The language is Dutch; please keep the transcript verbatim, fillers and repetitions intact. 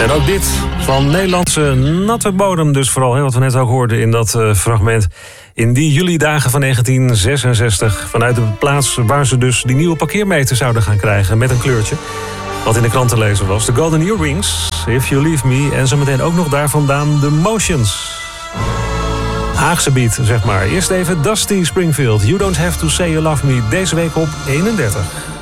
En ook dit van Nederlandse natte bodem dus vooral. Hè, wat we net ook hoorden in dat uh, fragment. In die julidagen van negentien zesenzestig. Vanuit de plaats waar ze dus die nieuwe parkeermeter zouden gaan krijgen. Met een kleurtje. Wat in de krant te lezen was. De Golden Earrings, If You Leave Me. En zometeen ook nog daar vandaan de Motions. Haagse beat, zeg maar. Eerst even Dusty Springfield. You Don't Have To Say You Love Me. Deze week op eenendertig.